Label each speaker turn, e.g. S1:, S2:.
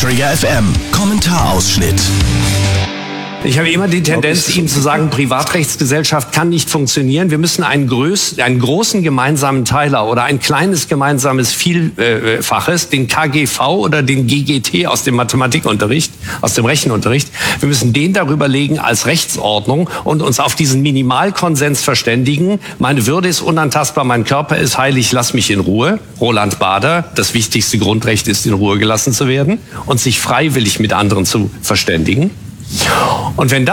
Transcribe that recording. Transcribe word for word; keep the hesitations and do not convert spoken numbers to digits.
S1: Trigger F M Kommentarausschnitt.
S2: Ich habe immer die Tendenz, Ihnen zu sagen, Privatrechtsgesellschaft kann nicht funktionieren. Wir müssen einen, größ, einen großen gemeinsamen Teiler oder ein kleines gemeinsames Vielfaches, den K G V oder den G G T aus dem Mathematikunterricht, aus dem Rechenunterricht, wir müssen den darüber legen als Rechtsordnung und uns auf diesen Minimalkonsens verständigen. Meine Würde ist unantastbar, mein Körper ist heilig, lass mich in Ruhe. Roland Bader, das wichtigste Grundrecht ist, in Ruhe gelassen zu werden und sich freiwillig mit anderen zu verständigen. Und wenn